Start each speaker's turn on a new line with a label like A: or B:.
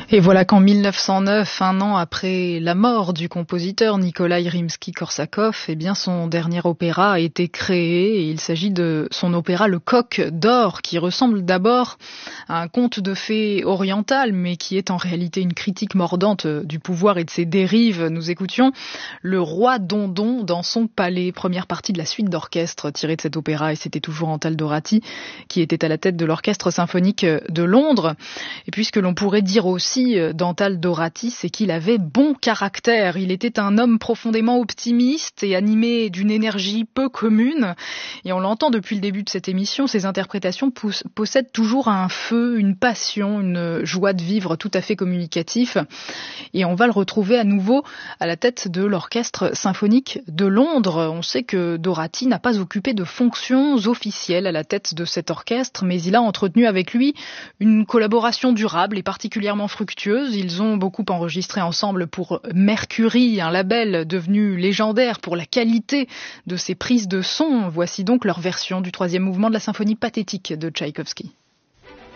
A: Et voilà qu'en 1909, un an après la mort du compositeur Nikolaï Rimsky-Korsakov, eh bien son dernier opéra a été créé et il s'agit de son opéra Le Coq d'Or, qui ressemble d'abord à un conte de fées oriental, mais qui est en réalité une critique mordante du pouvoir et de ses dérives. Nous écoutions le roi Dondon dans son palais, première partie de la suite d'orchestre tirée de cet opéra, et c'était toujours Antal Dorati qui était à la tête de l'Orchestre symphonique de Londres. Et puis ce que l'on pourrait dire aussi d'Antal Dorati, c'est qu'il avait bon caractère. Il était un homme profondément optimiste et animé d'une énergie peu commune. Et on l'entend depuis le début de cette émission, ses interprétations possèdent toujours un feu, une passion, une joie de vivre tout à fait communicatif. Et on va le retrouver à nouveau à la tête de l'Orchestre symphonique de Londres. On sait que Dorati n'a pas occupé de fonctions officielles à la tête de cet orchestre, mais il a entretenu avec lui une collaboration durable et particulièrement fructueuse. Ils ont beaucoup enregistré ensemble pour Mercury, un label devenu légendaire pour la qualité de ses prises de son. Voici donc leur version du troisième mouvement de la symphonie pathétique de Tchaïkovski.